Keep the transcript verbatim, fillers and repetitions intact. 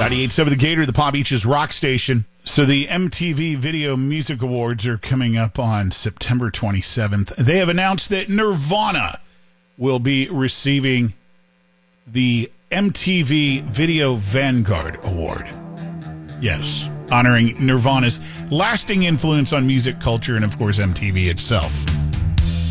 ninety-eight point seven The Gator, the Palm Beaches rock station. So the M T V Video Music Awards are coming up on September twenty-seventh. They have announced that Nirvana will be receiving the M T V Video Vanguard Award. Yes, honoring Nirvana's lasting influence on music culture and, of course, M T V itself.